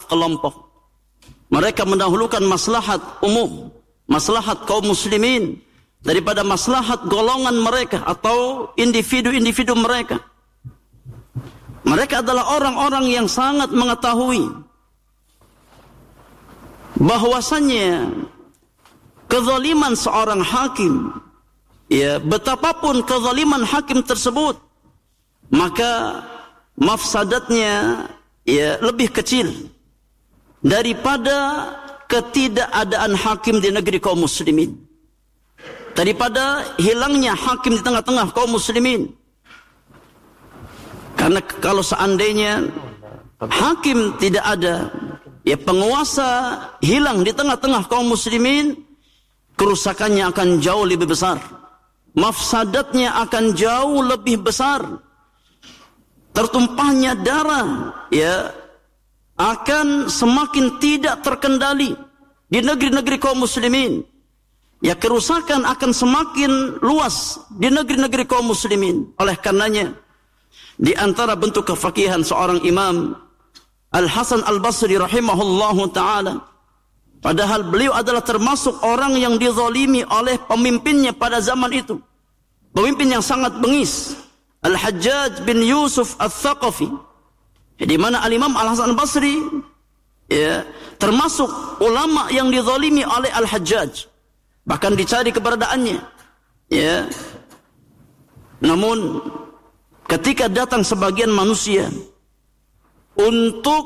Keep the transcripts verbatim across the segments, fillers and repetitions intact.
kelompok. Mereka mendahulukan maslahat umum, maslahat kaum muslimin daripada maslahat golongan mereka atau individu-individu mereka. Mereka adalah orang-orang yang sangat mengetahui bahwasannya kezaliman seorang hakim, ya, betapapun kezaliman hakim tersebut, maka mafsadatnya ya lebih kecil daripada ketidakadaan hakim di negeri kaum muslimin, daripada hilangnya hakim di tengah-tengah kaum muslimin. Karena kalau seandainya hakim tidak ada, ya, penguasa hilang di tengah-tengah kaum muslimin, kerusakannya akan jauh lebih besar, mafsadatnya akan jauh lebih besar, tertumpahnya darah, ya, akan semakin tidak terkendali di negeri-negeri kaum muslimin. Ya, kerusakan akan semakin luas di negeri-negeri kaum muslimin. Oleh karenanya, di antara bentuk kefakihan seorang imam Al-Hasan Al-Basri rahimahullahu ta'ala, padahal beliau adalah termasuk orang yang dizalimi oleh pemimpinnya pada zaman itu, pemimpin yang sangat bengis, Al-Hajjaj bin Yusuf Al-Thaqafi, di mana Al-Imam Al-Hasan Al-Basri, ya, termasuk ulama yang dizalimi oleh Al-Hajjaj, bahkan dicari keberadaannya, ya. Namun ketika datang sebagian manusia untuk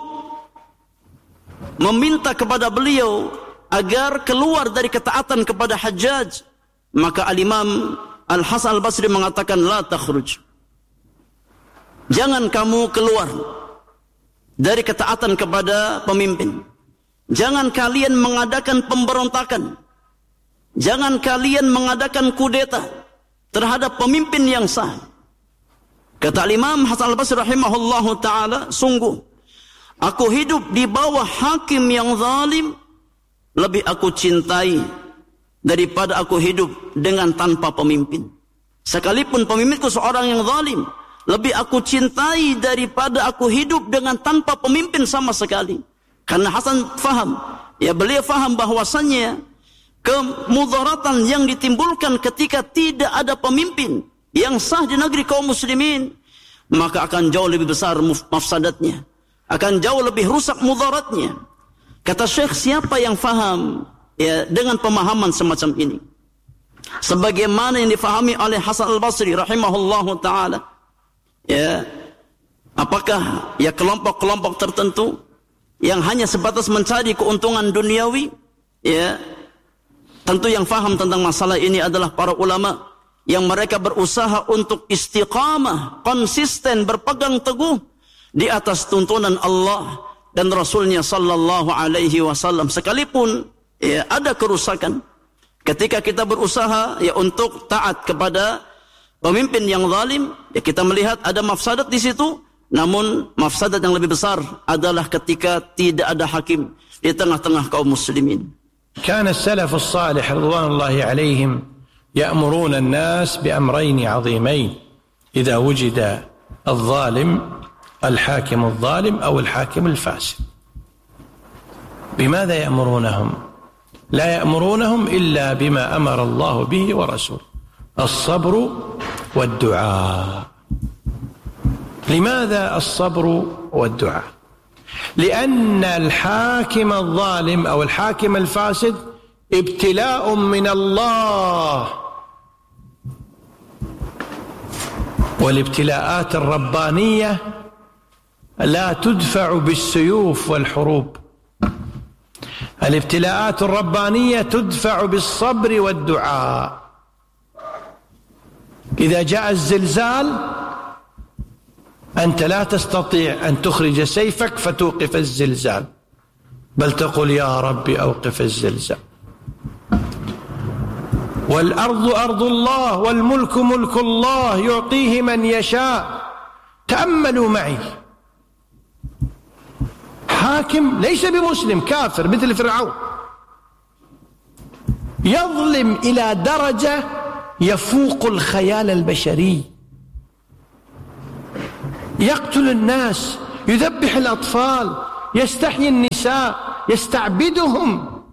meminta kepada beliau agar keluar dari ketaatan kepada Hajjaj, maka Al-Imam Al-Hasan Al-Basri mengatakan, la takhruj, jangan kamu keluar dari ketaatan kepada pemimpin, jangan kalian mengadakan pemberontakan, jangan kalian mengadakan kudeta terhadap pemimpin yang sah. Kata Imam Hasan Al-Basri rahimahullahu ta'ala, sungguh aku hidup di bawah hakim yang zalim lebih aku cintai daripada aku hidup dengan tanpa pemimpin. Sekalipun pemimpinku seorang yang zalim, lebih aku cintai daripada aku hidup dengan tanpa pemimpin sama sekali. Karena Hasan faham, ya, beliau faham bahwasannya kemudaratan yang ditimbulkan ketika tidak ada pemimpin yang sah di negeri kaum muslimin, maka akan jauh lebih besar mafsadatnya, akan jauh lebih rusak mudaratnya. Kata Syekh, siapa yang faham, ya, dengan pemahaman semacam ini, sebagaimana yang difahami oleh Hasan Al-Basri rahimahullahu ta'ala, ya, apakah, ya, kelompok-kelompok tertentu yang hanya sebatas mencari keuntungan duniawi, ya, tentu yang faham tentang masalah ini adalah para ulama yang mereka berusaha untuk istiqamah, konsisten, berpegang teguh di atas tuntunan Allah dan Rasulnya sallallahu alaihi wasallam. Sekalipun, ya, ada kerusakan, ketika kita berusaha, ya, untuk taat kepada pemimpin yang zalim, ya, kita melihat ada mafsadat di situ. Namun mafsadat yang lebih besar adalah ketika tidak ada hakim di tengah-tengah kaum muslimin. Kana as-salafus salih radhiyallahu alaihim يأمرون الناس بأمرين عظيمين إذا وجد الظالم الحاكم الظالم أو الحاكم الفاسد. بماذا يأمرونهم؟ لا يأمرونهم إلا بما أمر الله به ورسوله، الصبر والدعاء. لماذا الصبر والدعاء؟ لأن الحاكم الظالم أو الحاكم الفاسد ابتلاء من الله، والابتلاءات الربانية لا تدفع بالسيوف والحروب، الابتلاءات الربانية تدفع بالصبر والدعاء. إذا جاء الزلزال أنت لا تستطيع أن تخرج سيفك فتوقف الزلزال، بل تقول يا ربي أوقف الزلزال. والأرض أرض الله والملك ملك الله يعطيه من يشاء. تأملوا معي، حاكم ليس بمسلم، كافر مثل فرعون، يظلم إلى درجة يفوق الخيال البشري، يقتل الناس، يذبح الأطفال، يستحيي النساء يستعبدهم.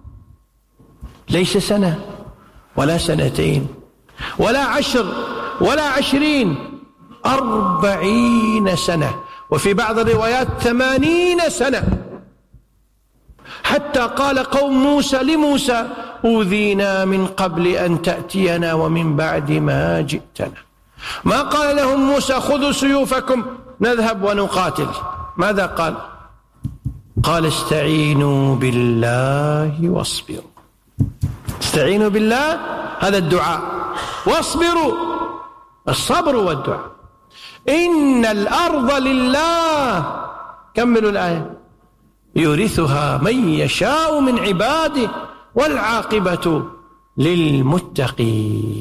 ليس سنة ولا سنتين ولا عشر ولا عشرين، أربعين سنة، وفي بعض الروايات ثمانين سنة، حتى قال قوم موسى لموسى أوذينا من قبل أن تأتينا ومن بعد ما جئتنا. ما قال لهم موسى خذوا سيوفكم نذهب ونقاتل، ماذا قال؟ قال استعينوا بالله واصبروا. استعينوا بالله، هذا الدعاء، واصبروا، الصبر والدعاء. إن الأرض لله، كملوا الآية، يورثها من يشاء من عباده والعاقبة للمتقين.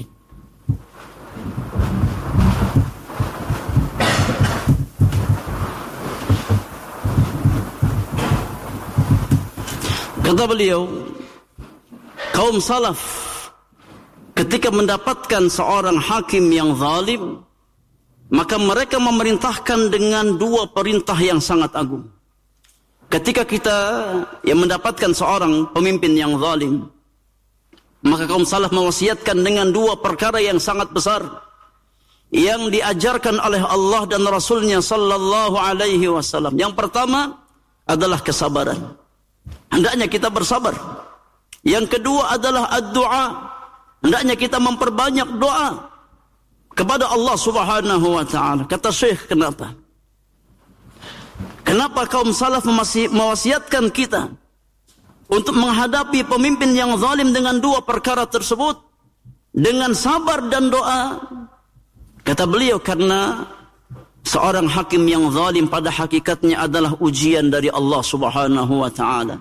Kata beliau, kaum salaf ketika mendapatkan seorang hakim yang zalim, maka mereka memerintahkan dengan dua perintah yang sangat agung. Ketika kita yang mendapatkan seorang pemimpin yang zalim, maka kaum salaf mewasiatkan dengan dua perkara yang sangat besar yang diajarkan oleh Allah dan Rasulnya sallallahu alaihi wasallam. Yang pertama adalah kesabaran. Hendaknya kita bersabar. Yang kedua adalah ad-du'a. Hendaknya kita memperbanyak doa kepada Allah Subhanahu wa taala. Kata Syekh, kenapa? Kenapa kaum salaf mewasiatkan kita untuk menghadapi pemimpin yang zalim dengan dua perkara tersebut, dengan sabar dan doa? Kata beliau, karena seorang hakim yang zalim pada hakikatnya adalah ujian dari Allah Subhanahu wa taala.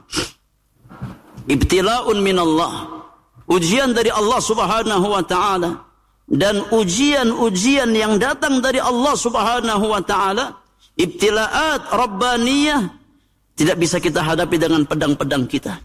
Ibtila'un min Allah. Ujian dari Allah Subhanahu wa taala. Dan ujian-ujian yang datang dari Allah Subhanahu wa taala, ibtila'at rabbaniyah, tidak bisa kita hadapi dengan pedang-pedang kita.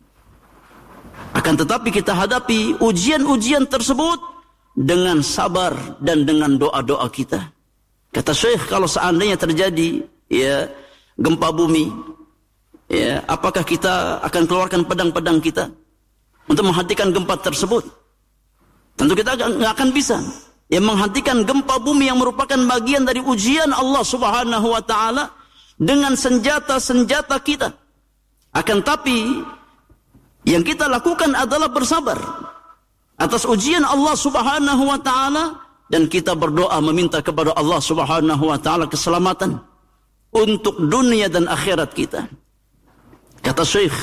Akan tetapi kita hadapi ujian-ujian tersebut dengan sabar dan dengan doa-doa kita. Kata Syekh, kalau seandainya terjadi ya gempa bumi, ya, apakah kita akan keluarkan pedang-pedang kita untuk menghentikan gempa tersebut? Tentu kita nggak akan bisa. Yang menghentikan gempa bumi yang merupakan bagian dari ujian Allah Subhanahu wa taala dengan senjata-senjata kita. Akan tapi yang kita lakukan adalah bersabar atas ujian Allah Subhanahu wa taala, dan kita berdoa meminta kepada Allah Subhanahu wa taala keselamatan untuk dunia dan akhirat kita. Kata Syekh,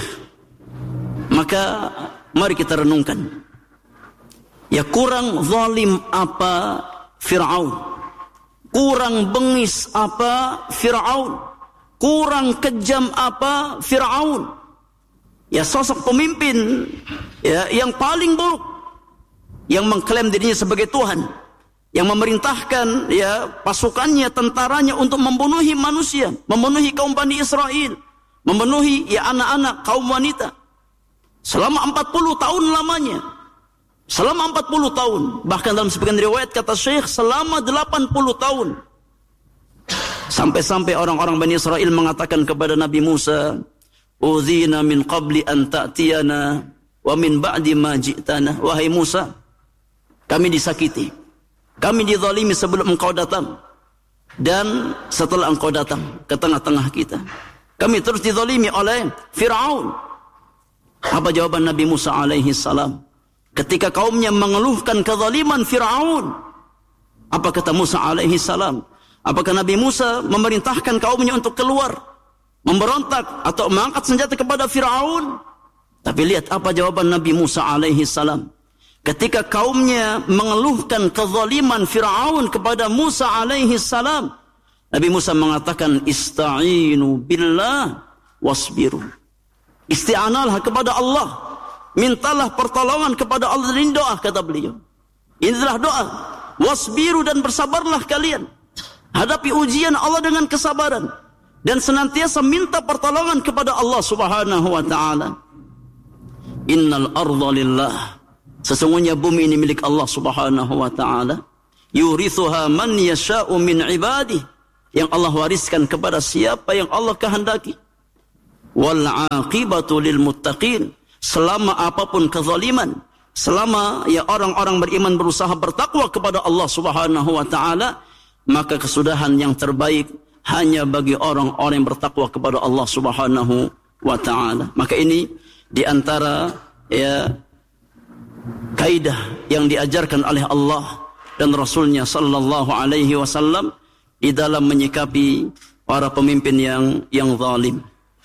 maka mari kita renungkan. Ya, kurang zalim apa Fir'aun? Kurang bengis apa Fir'aun? Kurang kejam apa Fir'aun? Ya, sosok pemimpin ya yang paling buruk, yang mengklaim dirinya sebagai Tuhan, yang memerintahkan ya pasukannya, tentaranya untuk membunuhi manusia, membunuhi kaum Bani Israel, membunuhi ya anak-anak, kaum wanita selama empat puluh tahun lamanya. Selama empat puluh tahun, bahkan dalam sebagian riwayat kata Syekh selama delapan puluh tahun. Sampai-sampai orang-orang Bani Israel mengatakan kepada Nabi Musa, "Udzina min qabli an ta'tiyana wa min ba'di ma ji'tana." Wahai Musa, kami disakiti, kami dizalimi sebelum engkau datang dan setelah engkau datang ke tengah-tengah kita. Kami terus dizalimi oleh Fir'aun. Apa jawaban Nabi Musa alaihi salam ketika kaumnya mengeluhkan kezaliman Fir'aun? Apa kata Musa alaihi salam? Apakah Nabi Musa memerintahkan kaumnya untuk keluar, memberontak atau mengangkat senjata kepada Fir'aun? Tapi lihat apa jawaban Nabi Musa alaihi salam ketika kaumnya mengeluhkan kezaliman Fir'aun kepada Musa alaihi salam. Nabi Musa mengatakan, "Ista'inu billah wasbiru." Isti'analah kepada Allah, mintalah pertolongan kepada Allah dan doa, kata beliau. Inilah doa. Wasbiru, dan bersabarlah kalian. Hadapi ujian Allah dengan kesabaran. Dan senantiasa minta pertolongan kepada Allah Subhanahu wa ta'ala. Innal arda lillah. Sesungguhnya bumi ini milik Allah Subhanahu wa ta'ala. Yurithuha man yasha'u min ibadih. Yang Allah wariskan kepada siapa yang Allah kehendaki. wal 'aqibatu lil muttaqin. Selama apapun kezaliman, selama ya orang-orang beriman berusaha bertakwa kepada Allah Subhanahu wa taala, maka kesudahan yang terbaik hanya bagi orang-orang yang bertakwa kepada Allah Subhanahu wa taala. Maka ini di antara ya kaidah yang diajarkan oleh Allah dan Rasulnya sallallahu alaihi wasallam di dalam menyikapi para pemimpin yang yang zalim.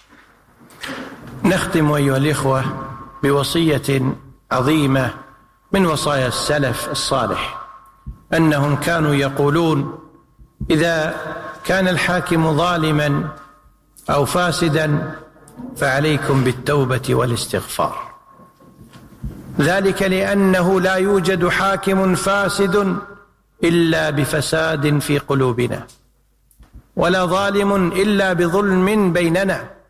نختم أيها الإخوة بوصية عظيمة من وصايا السلف الصالح أنهم كانوا يقولون إذا كان الحاكم ظالما أو فاسدا فعليكم بالتوبة والاستغفار. ذلك لأنه لا يوجد حاكم فاسد إلا بفساد في قلوبنا ولا ظالم إلا بظلم بيننا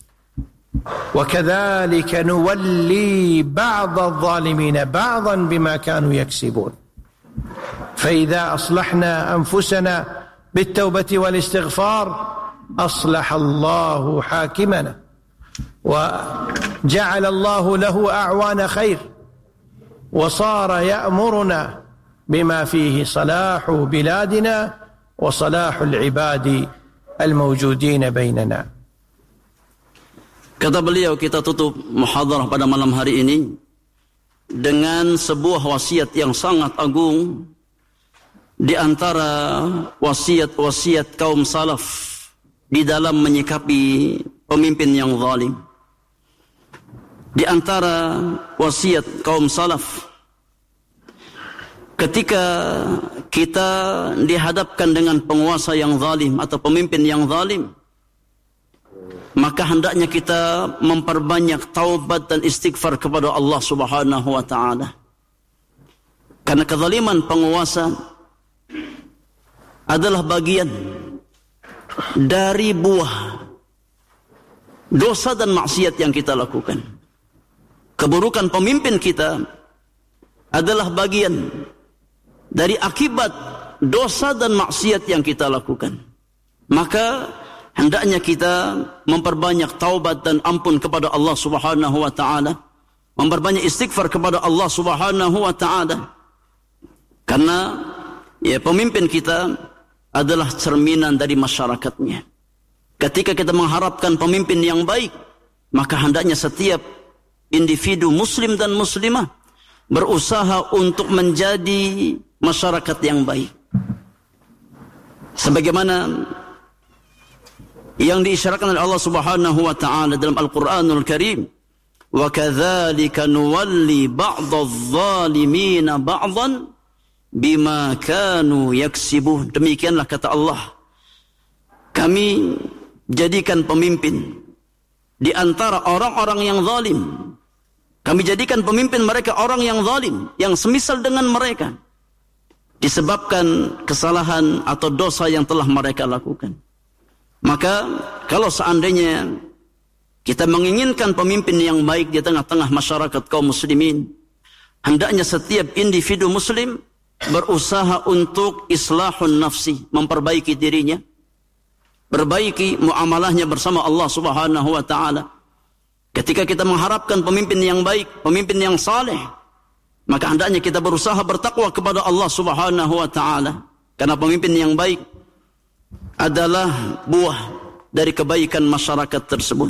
وكذلك نولي بعض الظالمين بعضا بما كانوا يكسبون. فإذا أصلحنا أنفسنا بالتوبة والاستغفار أصلح الله حاكمنا وجعل الله له أعوان خير وصار يأمرنا بما فيه صلاح بلادنا وصلاح العباد الموجودين بيننا. Kata beliau, kita tutup muhadarah pada malam hari ini dengan sebuah wasiat yang sangat agung di antara wasiat-wasiat kaum salaf di dalam menyikapi pemimpin yang zalim. Di antara wasiat kaum salaf, ketika kita dihadapkan dengan penguasa yang zalim atau pemimpin yang zalim, maka hendaknya kita memperbanyak taubat dan istighfar kepada Allah Subhanahu wa taala. Karena kezaliman penguasa adalah bagian dari buah dosa dan maksiat yang kita lakukan. Keburukan pemimpin kita adalah bagian dari akibat dosa dan maksiat yang kita lakukan. Maka hendaknya kita memperbanyak taubat dan ampun kepada Allah Subhanahu wa taala, memperbanyak istighfar kepada Allah Subhanahu wa taala. Karena ya pemimpin kita adalah cerminan dari masyarakatnya. Ketika kita mengharapkan pemimpin yang baik, maka hendaknya setiap individu muslim dan muslimah berusaha untuk menjadi masyarakat yang baik. Sebagaimana yang diisyaratkan oleh Allah Subhanahu wa taala dalam Al-Qur'anul Karim, wa kadzalika nuwalli ba'dadh-dhalimin ba'dhan bima kanu yaksibun. Demikianlah kata Allah, kami jadikan pemimpin di antara orang-orang yang zalim, kami jadikan pemimpin mereka orang yang zalim, yang semisal dengan mereka, disebabkan kesalahan atau dosa yang telah mereka lakukan. Maka kalau seandainya kita menginginkan pemimpin yang baik di tengah-tengah masyarakat kaum muslimin, hendaknya setiap individu muslim berusaha untuk islahun nafsi, memperbaiki dirinya, perbaiki muamalahnya bersama Allah Subhanahu wa taala. Ketika kita mengharapkan pemimpin yang baik, pemimpin yang saleh, maka hendaknya kita berusaha bertakwa kepada Allah Subhanahu wa taala. Karena pemimpin yang baik adalah buah dari kebaikan masyarakat tersebut.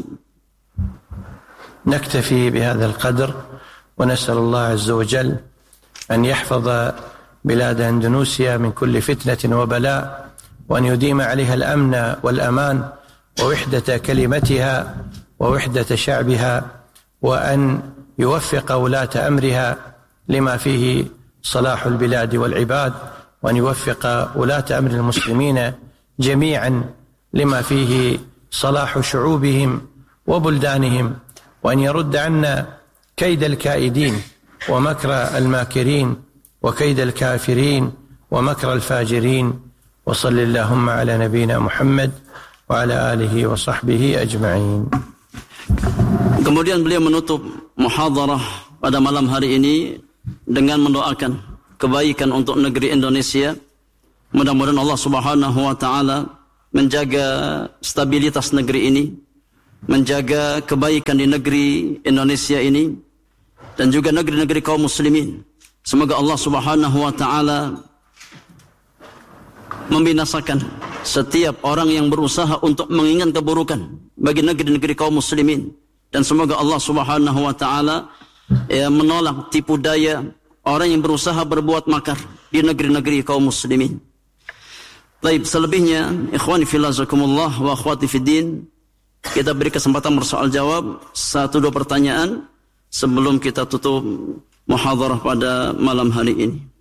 نكتفي بهذا القدر ونسأل الله عز وجل أن يحفظ بلاد أندونيسيا من كل فتنة وبلاء وأن يديم عليها الأمن والأمان ووحدة كلمتها ووحدة شعبها وأن يوفق ولاة أمرها لما فيه صلاح البلاد والعباد وأن يوفق ولاة أمر المسلمين جميعا لما فيه صلاح شعوبهم وبلدانهم وأن يرد عنا كيد الكائدين ومكر الماكرين وكيد الكافرين ومكر الفاجرين وصل اللهم على نبينا محمد وعلى آله وصحبه أجمعين. Kemudian beliau menutup muhadarah pada malam hari ini dengan mendoakan kebaikan untuk negeri Indonesia. Mudah-mudahan Allah Subhanahu wa taala menjaga stabilitas negeri ini, menjaga kebaikan di negeri Indonesia ini dan juga negeri-negeri kaum muslimin. Semoga Allah Subhanahu wa taala membinasakan setiap orang yang berusaha untuk menginginkan keburukan bagi negeri-negeri kaum muslimin, dan semoga Allah Subhanahu wa taala ya, menolak tipu daya orang yang berusaha berbuat makar di negeri-negeri kaum muslimin. Baik, selebihnya ikhwani fillah jazakumullah wa akhwati fiddin, kita beri kesempatan bersoal jawab satu dua pertanyaan sebelum kita tutup muhadharah pada malam hari ini.